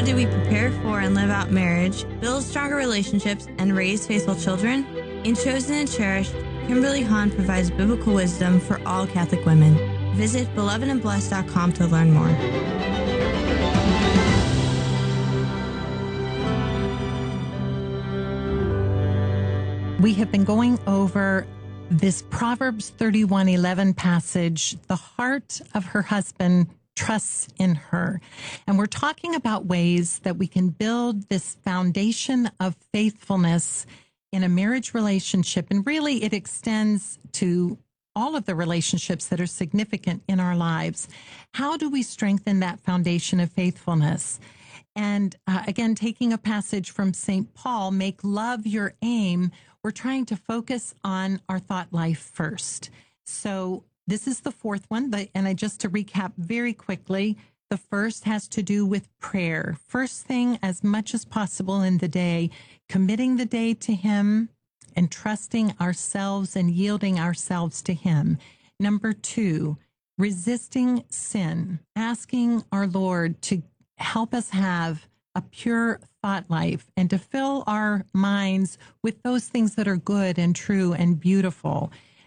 do we prepare for and live out marriage, build stronger relationships, and raise faithful children? In Chosen and Cherished, Kimberly Hahn provides biblical wisdom for all Catholic women. Visit belovedandblessed.com to learn more. We have been going over this Proverbs 31:11 passage. The heart of her husband trusts in her. And we're talking about ways that we can build this foundation of faithfulness in a marriage relationship. And really, it extends to all of the relationships that are significant in our lives. How do we strengthen that foundation of faithfulness? And again, taking a passage from St. Paul, make love your aim. We're trying to focus on our thought life first. So this is the fourth one, and just to recap very quickly, the first has to do with prayer. First thing, as much as possible in the day, committing the day to Him and trusting ourselves and yielding ourselves to Him. Number two, resisting sin, asking our Lord to help us have a pure thought life and to fill our minds with those things that are good and true and beautiful.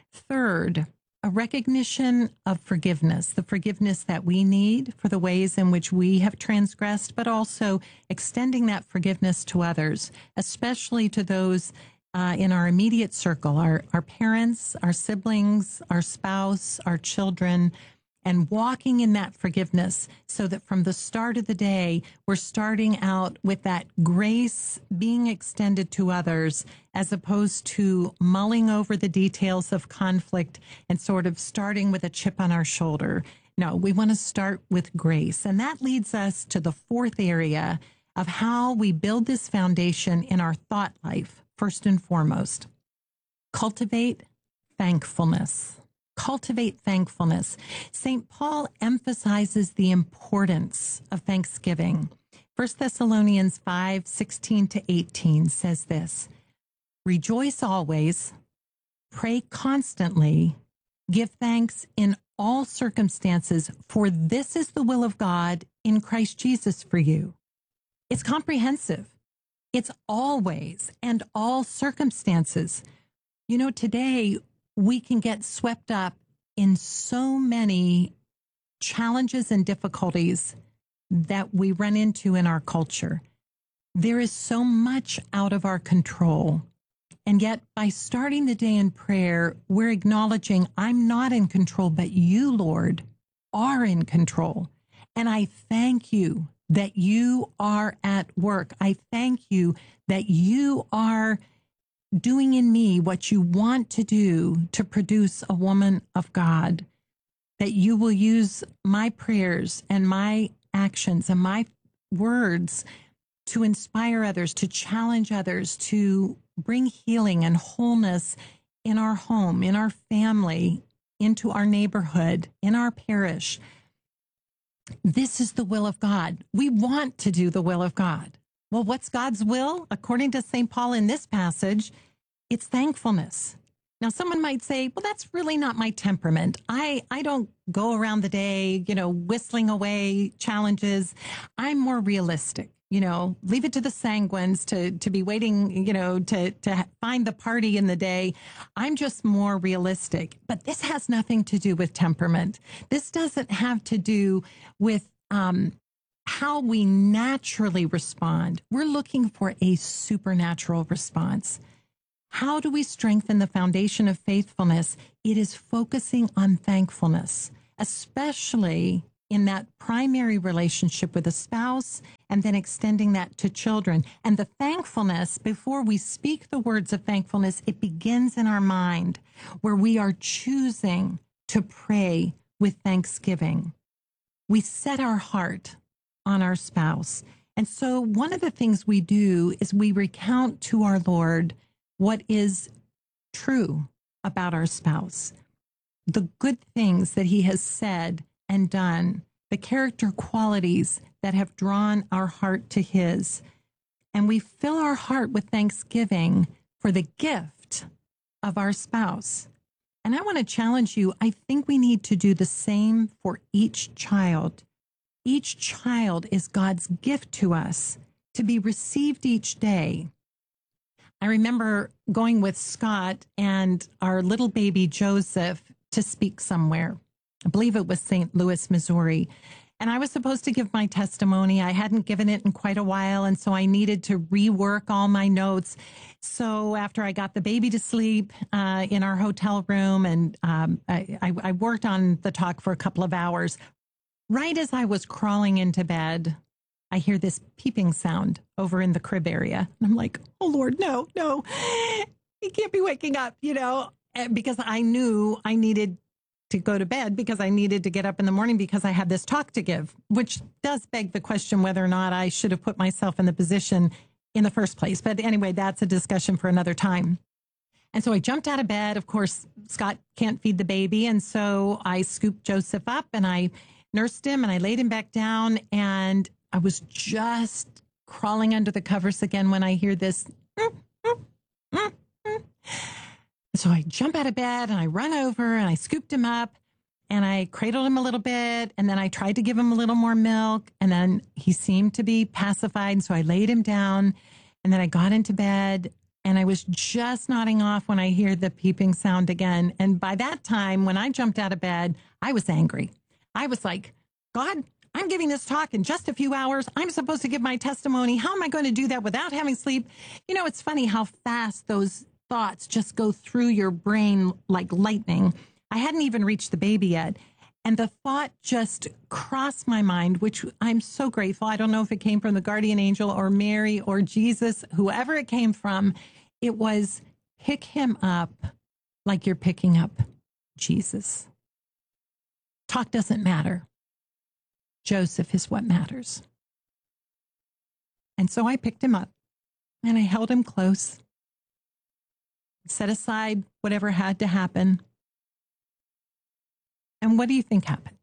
Third, a recognition of forgiveness, the forgiveness that we need for the ways in which we have transgressed, but also extending that forgiveness to others, especially to those in our immediate circle, our parents, our siblings, our spouse, our children, and walking in that forgiveness so that from the start of the day, we're starting out with that grace being extended to others, as opposed to mulling over the details of conflict and sort of starting with a chip on our shoulder. No, we want to start with grace. And that leads us to the fourth area of how we build this foundation in our thought life, first and foremost. Cultivate thankfulness. Cultivate thankfulness. St. Paul emphasizes the importance of thanksgiving. 1 Thessalonians 5:16-18 says this: rejoice always, pray constantly, give thanks in all circumstances, for this is the will of God in Christ Jesus for you. It's comprehensive. It's always and all circumstances. You know, today we can get swept up in so many challenges and difficulties that we run into in our culture. There is so much out of our control. And yet, by starting the day in prayer, we're acknowledging I'm not in control, but you, Lord, are in control. And I thank you that you are at work. I thank you that you are doing in me what you want to do to produce a woman of God, that you will use my prayers and my actions and my words to inspire others, to challenge others, to bring healing and wholeness in our home, in our family, into our neighborhood, in our parish. This is the will of God. We want to do the will of God. Well, what's God's will? According to St. Paul in this passage, it's thankfulness. Now, someone might say, well, that's really not my temperament. I don't go around the day, whistling away challenges. I'm more realistic. Leave it to the sanguines to be waiting, to find the party in the day. I'm just more realistic. But this has nothing to do with temperament. This doesn't have to do with how we naturally respond. We're looking for a supernatural response. How do we strengthen the foundation of faithfulness? It is focusing on thankfulness, especially in that primary relationship with a spouse, and then extending that to children. And the thankfulness, before we speak the words of thankfulness, it begins in our mind, where we are choosing to pray with thanksgiving. We set our heart on our spouse. And so one of the things we do is we recount to our Lord what is true about our spouse, the good things that he has said and done, the character qualities that have drawn our heart to his. And we fill our heart with thanksgiving for the gift of our spouse. And I want to challenge you. I think we need to do the same for each child. Each child is God's gift to us to be received each day. I remember going with Scott and our little baby Joseph to speak somewhere. I believe it was St. Louis, Missouri. And I was supposed to give my testimony. I hadn't given it in quite a while, and so I needed to rework all my notes. So after I got the baby to sleep in our hotel room, and I worked on the talk for a couple of hours, right as I was crawling into bed, I hear this peeping sound over in the crib area. And I'm like, oh, Lord, no, he can't be waking up, because I knew I needed to go to bed because I needed to get up in the morning because I had this talk to give, which does beg the question whether or not I should have put myself in the position in the first place. But anyway, that's a discussion for another time. And so I jumped out of bed. Of course, Scott can't feed the baby. And so I scooped Joseph up and I nursed him and I laid him back down. And I was just crawling under the covers again when I hear this. So I jump out of bed and I run over and I scooped him up and I cradled him a little bit. And then I tried to give him a little more milk. And then he seemed to be pacified. So I laid him down and then I got into bed and I was just nodding off when I hear the peeping sound again. And by that time, when I jumped out of bed, I was angry. I was like, God, I'm giving this talk in just a few hours. I'm supposed to give my testimony. How am I going to do that without having sleep? It's funny how fast those thoughts just go through your brain like lightning. I hadn't even reached the baby yet. And the thought just crossed my mind, which I'm so grateful. I don't know if it came from the guardian angel or Mary or Jesus, whoever it came from. It was pick him up like you're picking up Jesus. Talk doesn't matter. Joseph is what matters. And so I picked him up and I held him close, set aside whatever had to happen. And what do you think happened?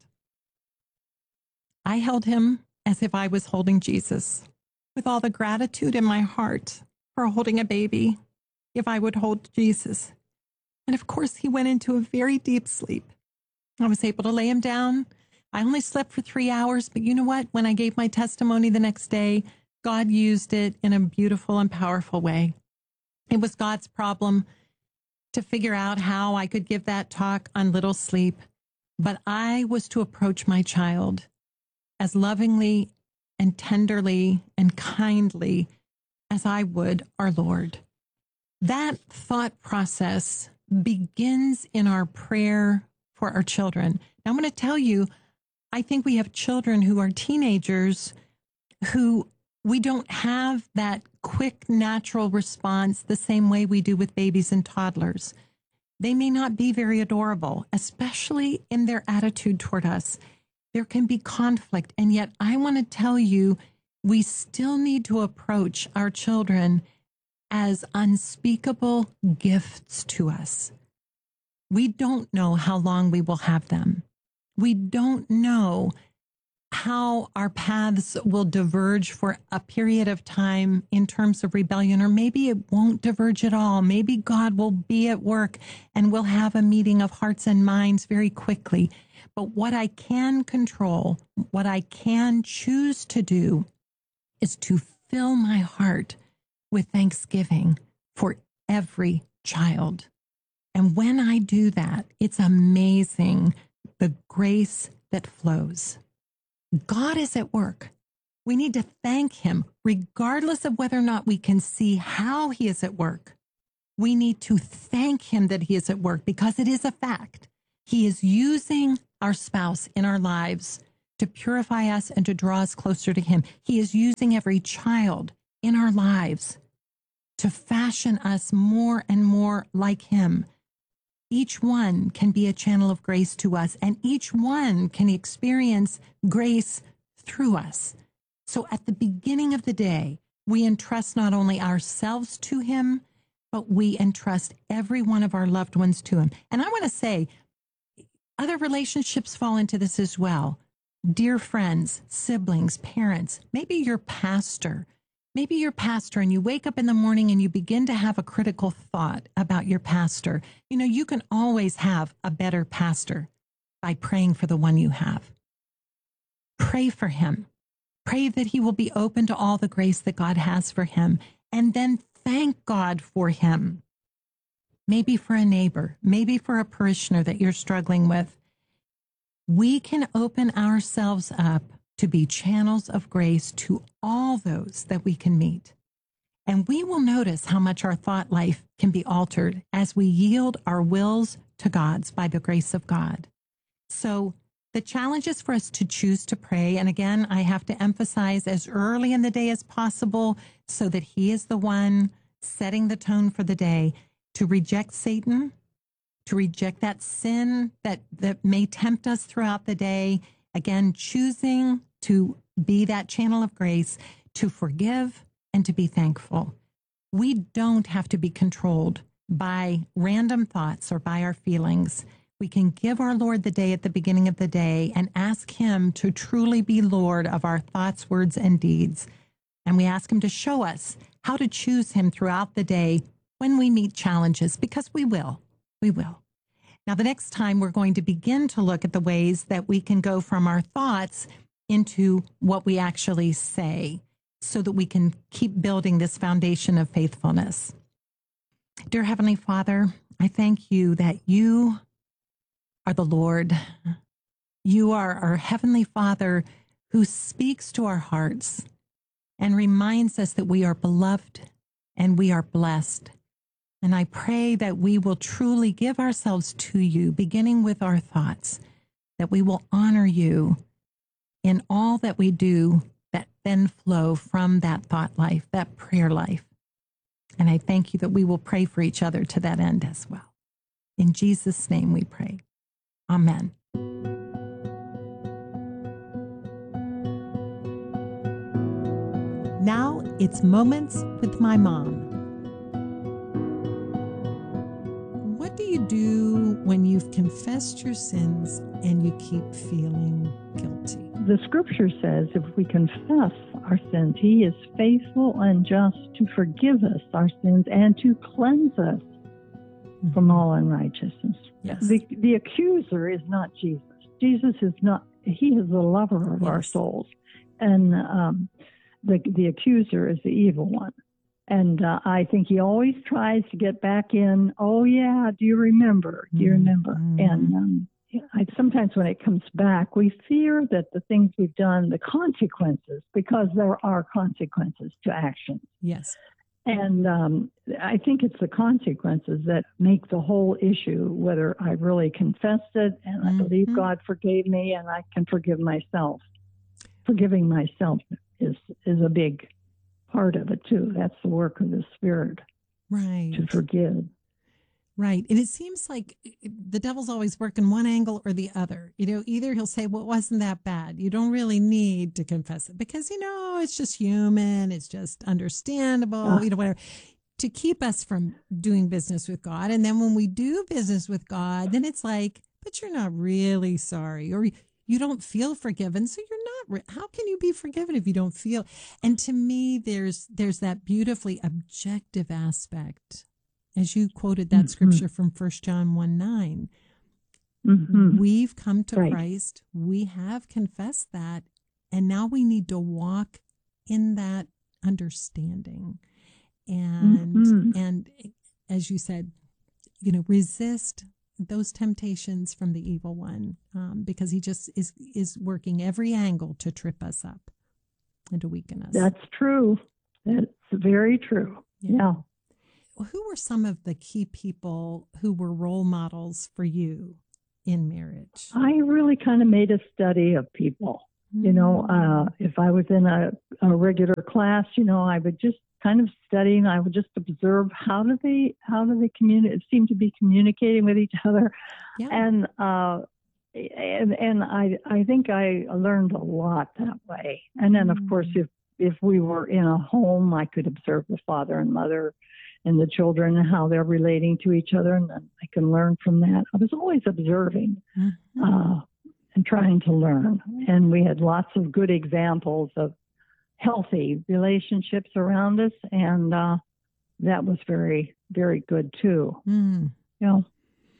I held him as if I was holding Jesus, with all the gratitude in my heart for holding a baby, if I would hold Jesus. And of course, he went into a very deep sleep. I was able to lay him down. I only slept for 3 hours, but you know what? When I gave my testimony the next day, God used it in a beautiful and powerful way. It was God's problem to figure out how I could give that talk on little sleep, but I was to approach my child as lovingly and tenderly and kindly as I would our Lord. That thought process begins in our prayer for our children. Now, I'm going to tell you, I think we have children who are teenagers who we don't have that quick, natural response the same way we do with babies and toddlers. They may not be very adorable, especially in their attitude toward us. There can be conflict. And yet I want to tell you, we still need to approach our children as unspeakable gifts to us. We don't know how long we will have them. We don't know how our paths will diverge for a period of time in terms of rebellion, or maybe it won't diverge at all. Maybe God will be at work and we'll have a meeting of hearts and minds very quickly. But what I can control, what I can choose to do, is to fill my heart with thanksgiving for every child. And when I do that, it's amazing the grace that flows. God is at work. We need to thank him, regardless of whether or not we can see how he is at work. We need to thank him that he is at work, because it is a fact. He is using our spouse in our lives to purify us and to draw us closer to him. He is using every child in our lives to fashion us more and more like him. Each one can be a channel of grace to us, and each one can experience grace through us. So at the beginning of the day, we entrust not only ourselves to him, but we entrust every one of our loved ones to him. And I want to say, other relationships fall into this as well. Dear friends, siblings, parents, maybe your pastor. Maybe you're pastor and you wake up in the morning and you begin to have a critical thought about your pastor. You know, you can always have a better pastor by praying for the one you have. pray for him. Pray that he will be open to all the grace that God has for him. And then thank God for him. Maybe for a neighbor, maybe for a parishioner that you're struggling with. We can open ourselves up to be channels of grace to all those that we can meet. And we will notice how much our thought life can be altered as we yield our wills to God's by the grace of God. So the challenge is for us to choose to pray. And again, I have to emphasize as early in the day as possible so that he is the one setting the tone for the day, to reject Satan, to reject that sin that may tempt us throughout the day. Again, choosing to be that channel of grace, to forgive and to be thankful. We don't have to be controlled by random thoughts or by our feelings. We can give our Lord the day at the beginning of the day and ask him to truly be Lord of our thoughts, words, and deeds. And we ask him to show us how to choose him throughout the day when we meet challenges, because we will. We will. Now, the next time we're going to begin to look at the ways that we can go from our thoughts into what we actually say so that we can keep building this foundation of faithfulness. Dear Heavenly Father, I thank you that you are the Lord. You are our Heavenly Father who speaks to our hearts and reminds us that we are beloved and we are blessed. And I pray that we will truly give ourselves to you, beginning with our thoughts, that we will honor you in all that we do that then flow from that thought life, that prayer life. And I thank you that we will pray for each other to that end as well. In Jesus' name we pray. Amen. Now it's Moments with my mom. What do you do when you've confessed your sins and you keep feeling guilty? The scripture says if we confess our sins, he is faithful and just to forgive us our sins and to cleanse us from all unrighteousness. Yes. The accuser is not Jesus. Jesus is not, he is the lover of our souls. And the accuser is the evil one. And I think he always tries to get back in, oh, yeah, do you remember? Do you remember? And sometimes when it comes back, we fear that the things we've done, the consequences, because there are consequences to actions. Yes. And I think it's the consequences that make the whole issue, whether I really confessed it and I believe God forgave me and I can forgive myself. Forgiving myself is a big part of it, too. That's the work of the Spirit. Right. To forgive. Right. And it seems like the devil's always working one angle or the other. You know, either he'll say, well, it wasn't that bad. You don't really need to confess it because, you know, it's just human. It's just understandable, you know, whatever, to keep us from doing business with God. And then when we do business with God, then it's like, but you're not really sorry, or you don't feel forgiven. So you're not, how can you be forgiven if you don't feel? And to me, there's that beautifully objective aspect. As you quoted that scripture from 1 John 1:9, we've come to Christ. We have confessed that. And now we need to walk in that understanding. And as you said, you know, resist those temptations from the evil one, because he just is working every angle to trip us up and to weaken us. That's true. That's very true. Yeah. Who were some of the key people who were role models for you in marriage? I really kind of made a study of people. You know, if I was in a regular class, you know, I would just kind of study and I would just observe how do they seem to be communicating with each other. Yeah. And I think I learned a lot that way. And then, of course, if we were in a home, I could observe the father and mother and the children and how they're relating to each other, and then I can learn from that. I was always observing and trying to learn. And we had lots of good examples of healthy relationships around us, and that was very, very good too. You know,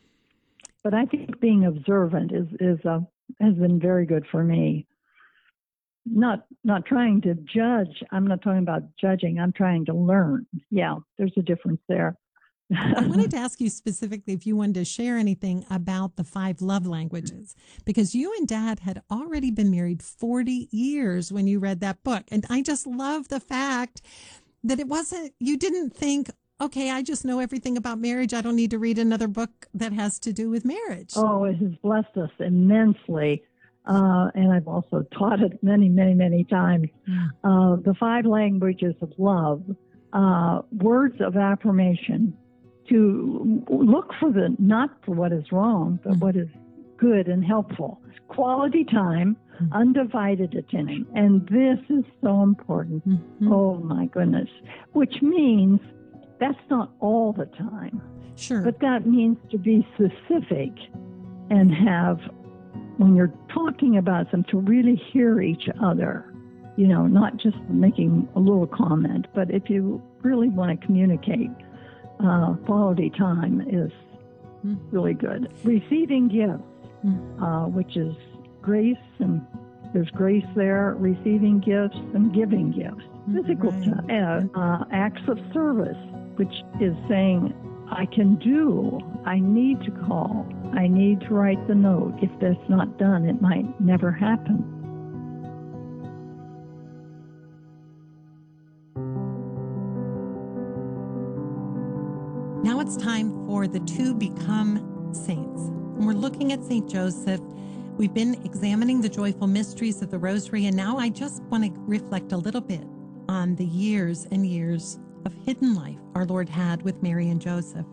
but I think being observant has been very good for me. not trying to judge. I'm not talking about judging. I'm trying to learn. Yeah, there's a difference there. I wanted to ask you specifically if you wanted to share anything about the 5 love languages, because you and Dad had already been married 40 years when you read that book. And I just love the fact that you didn't think, okay, I just know everything about marriage. I don't need to read another book that has to do with marriage. Oh, it has blessed us immensely. And I've also taught it many, many, many times. The 5 languages of love, words of affirmation, to look for not for what is wrong, but what is good and helpful. Quality time, undivided attention. And this is so important. Oh, my goodness. Which means that's not all the time. Sure. But that means to be specific and have, when you're talking about them, to really hear each other, not just making a little comment, but if you really want to communicate, quality time is really good. Receiving gifts, which is grace, and there's grace there, receiving gifts and giving gifts. Physical touch, acts of service, which is saying, I can do, I need to call, I need to write the note. If that's not done, it might never happen. Now it's time for the 2 become saints. And we're looking at St. Joseph. We've been examining the joyful mysteries of the Rosary, and now I just want to reflect a little bit on the years and years of hidden life our Lord had with Mary and Joseph.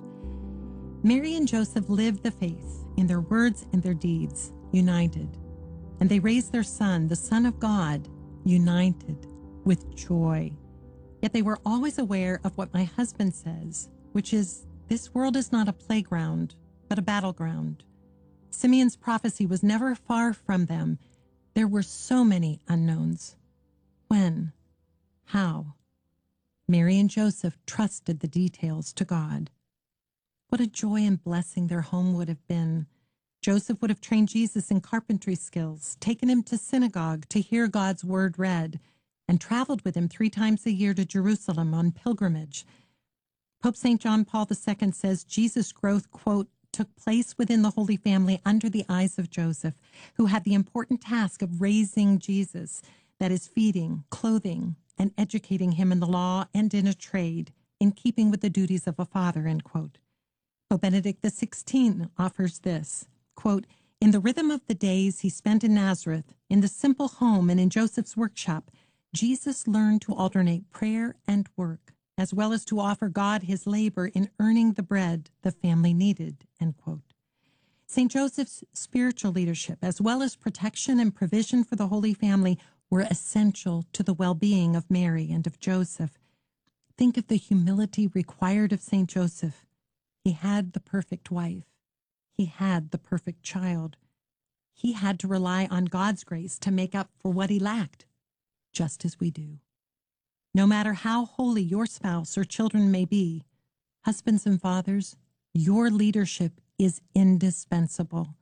Mary and Joseph lived the faith in their words and their deeds, united. And they raised their Son, the Son of God, united, with joy. Yet they were always aware of what my husband says, which is, this world is not a playground, but a battleground. Simeon's prophecy was never far from them. There were so many unknowns. When? How? Mary and Joseph trusted the details to God. What a joy and blessing their home would have been. Joseph would have trained Jesus in carpentry skills, taken him to synagogue to hear God's word read, and traveled with him 3 times a year to Jerusalem on pilgrimage. Pope St. John Paul II says Jesus' growth, quote, took place within the Holy Family under the eyes of Joseph, who had the important task of raising Jesus, that is, feeding, clothing, and educating him in the law and in a trade, in keeping with the duties of a father, end quote. Pope Benedict XVI offers this, quote, in the rhythm of the days he spent in Nazareth, in the simple home and in Joseph's workshop, Jesus learned to alternate prayer and work, as well as to offer God his labor in earning the bread the family needed, end quote. St. Joseph's spiritual leadership, as well as protection and provision for the Holy Family, were essential to the well-being of Mary and of Joseph. Think of the humility required of St. Joseph. He had the perfect wife. He had the perfect child. He had to rely on God's grace to make up for what he lacked, just as we do. No matter how holy your spouse or children may be, husbands and fathers, your leadership is indispensable.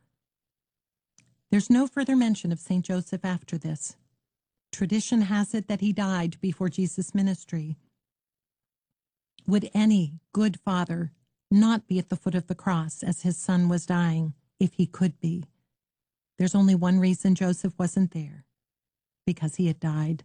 There's no further mention of St. Joseph after this. Tradition has it that he died before Jesus' ministry. Would any good father not be at the foot of the cross as his son was dying, if he could be? There's only one reason Joseph wasn't there, because he had died.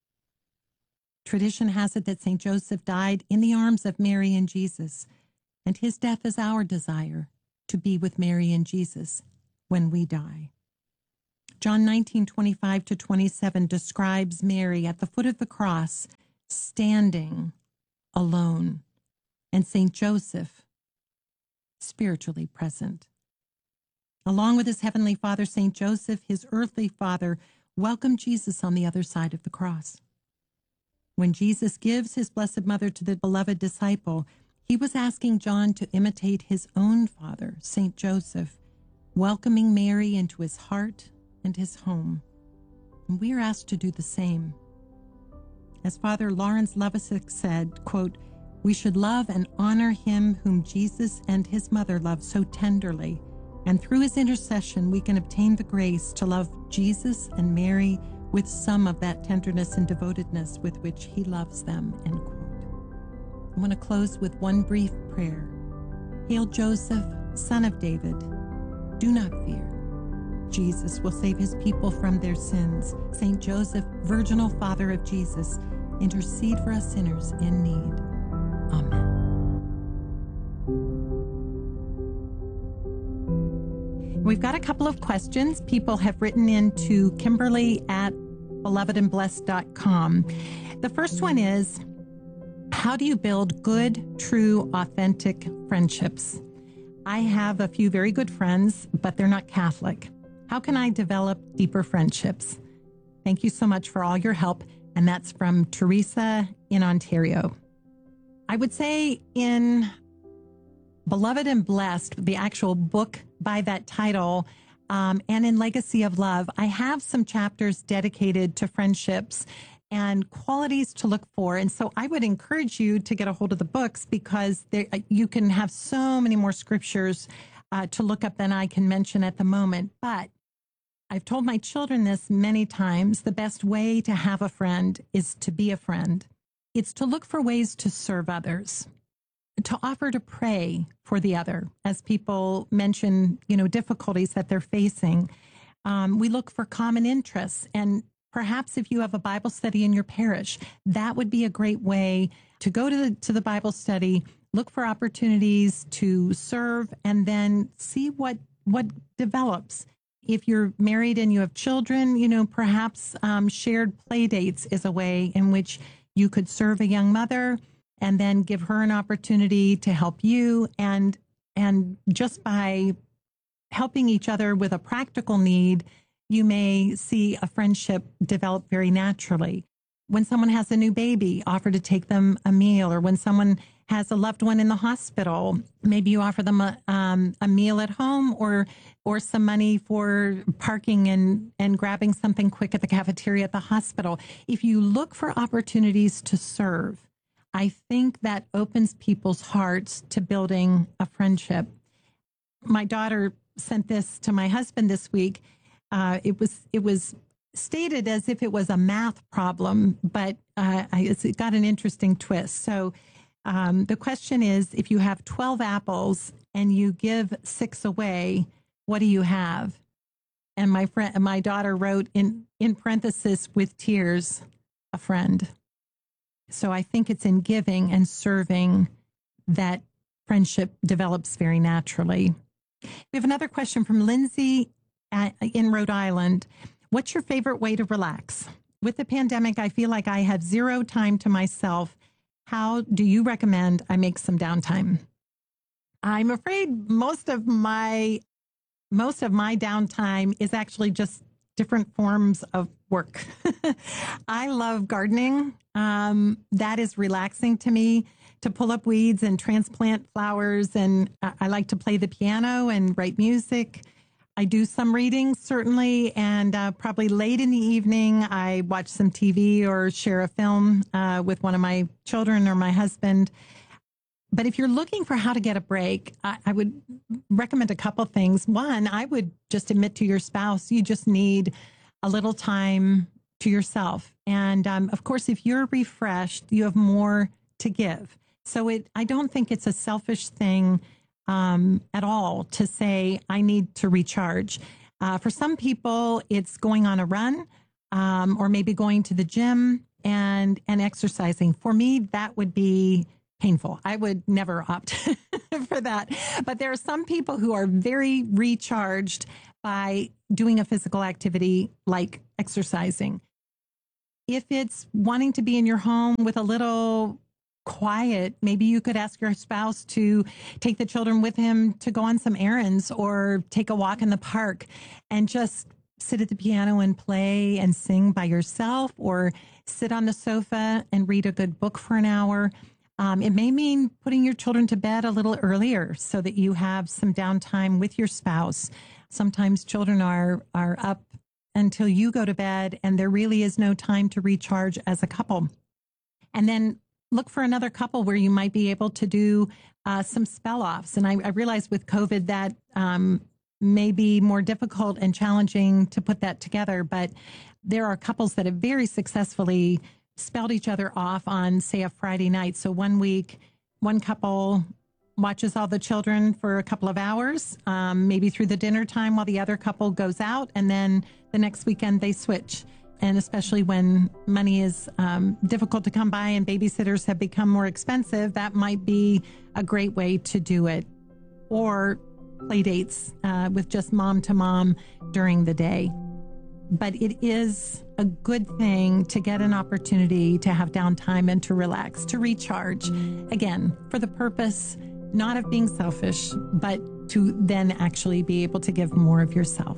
Tradition has it that St. Joseph died in the arms of Mary and Jesus, and his death is our desire, to be with Mary and Jesus when we die. John 19:25-27 describes Mary at the foot of the cross, standing alone, and St. Joseph spiritually present. Along with his heavenly father, St. Joseph, his earthly father, welcomed Jesus on the other side of the cross. When Jesus gives his Blessed Mother to the beloved disciple, he was asking John to imitate his own father, St. Joseph, welcoming Mary into his heart and his home. And we are asked to do the same. As Father Lawrence Lovisick said, quote, we should love and honor him whom Jesus and his mother loved so tenderly, and through his intercession we can obtain the grace to love Jesus and Mary with some of that tenderness and devotedness with which he loves them, end quote. I want to close with one brief prayer. Hail Joseph, son of David, do not fear. Jesus will save his people from their sins. Saint Joseph, virginal father of Jesus, intercede for us sinners in need. Amen. We've got a couple of questions people have written in to Kimberly@belovedandblessed.com. The first one is, how do you build good, true, authentic friendships? I have a few very good friends, but they're not Catholic. How can I develop deeper friendships? Thank you so much for all your help. And that's from Teresa in Ontario. I would say in Beloved and Blessed, the actual book by that title, and in Legacy of Love, I have some chapters dedicated to friendships and qualities to look for. And so I would encourage you to get a hold of the books, because you can have so many more scriptures to look up than I can mention at the moment. But I've told my children this many times. The best way to have a friend is to be a friend. It's to look for ways to serve others, to offer to pray for the other. As people mention, difficulties that they're facing, we look for common interests. And perhaps if you have a Bible study in your parish, that would be a great way to go to the Bible study, look for opportunities to serve, and then see what develops. If you're married and you have children, perhaps shared play dates is a way in which you could serve a young mother and then give her an opportunity to help you. And just by helping each other with a practical need, you may see a friendship develop very naturally. When someone has a new baby, offer to take them a meal. Or when someone has a loved one in the hospital, maybe you offer them a meal at home, or some money for parking and grabbing something quick at the cafeteria at the hospital. If you look for opportunities to serve, I think that opens people's hearts to building a friendship. My daughter sent this to my husband this week. It was stated as if it was a math problem, but it got an interesting twist. So the question is, if you have 12 apples and you give 6 away, what do you have? And my daughter wrote in parenthesis with tears, a friend. So I think it's in giving and serving that friendship develops very naturally. We have another question from Lindsay in Rhode Island. What's your favorite way to relax? With the pandemic, I feel like I have zero time to myself. How do you recommend I make some downtime? I'm afraid most of my downtime is actually just different forms of work. I love gardening. That is relaxing to me, to pull up weeds and transplant flowers. And I like to play the piano and write music. I do some reading, certainly, and probably late in the evening, I watch some TV or share a film with one of my children or my husband. But if you're looking for how to get a break, I would recommend a couple things. One, I would just admit to your spouse, you just need a little time to yourself. And of course, if you're refreshed, you have more to give. So I don't think it's a selfish thing at all to say, I need to recharge. For some people, it's going on a run or maybe going to the gym and exercising. For me, that would be painful. I would never opt for that. But there are some people who are very recharged by doing a physical activity like exercising. If it's wanting to be in your home with a little quiet, maybe you could ask your spouse to take the children with him to go on some errands or take a walk in the park and just sit at the piano and play and sing by yourself, or sit on the sofa and read a good book for an hour. It may mean putting your children to bed a little earlier so that you have some downtime with your spouse. Sometimes children are up until you go to bed, and there really is no time to recharge as a couple. And then look for another couple where you might be able to do some spell offs. And I realize with COVID that may be more difficult and challenging to put that together, but there are couples that have very successfully spelled each other off on, say, a Friday night. So one week, one couple watches all the children for a couple of hours, maybe through the dinner time, while the other couple goes out. And then the next weekend they switch. And especially when money is difficult to come by and babysitters have become more expensive, that might be a great way to do it. Or play dates with just mom to mom during the day. But it is a good thing to get an opportunity to have downtime and to relax, to recharge. Again, for the purpose not of being selfish, but to then actually be able to give more of yourself.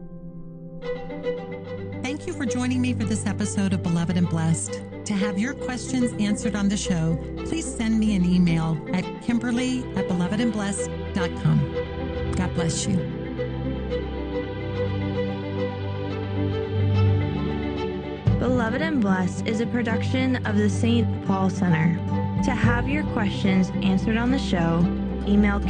Thank you for joining me for this episode of Beloved and Blessed. To have your questions answered on the show, please send me an email at Kimberly@belovedandblessed.com. God bless you. Beloved and Blessed is a production of the St. Paul Center. To have your questions answered on the show, email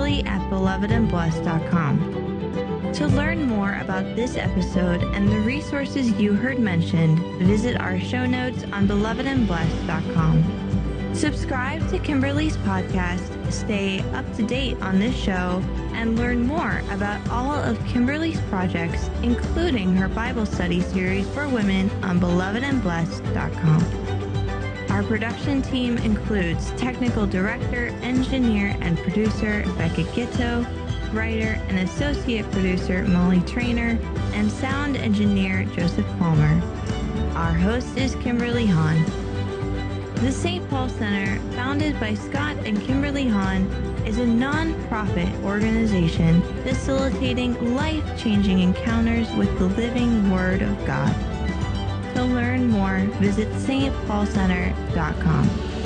Kimberly@belovedandblessed.com. To learn more about this episode and the resources you heard mentioned, visit our show notes on belovedandblessed.com. Subscribe to Kimberly's podcast, stay up to date on this show, and learn more about all of Kimberly's projects, including her Bible study series for women on belovedandblessed.com. Our production team includes technical director, engineer, and producer Becca Gitto, writer and associate producer Molly Trainer, and sound engineer Joseph Palmer. Our host is Kimberly Hahn. The St. Paul Center, founded by Scott and Kimberly Hahn, is a non-profit organization facilitating life-changing encounters with the living Word of God. To learn more, visit stpaulcenter.com.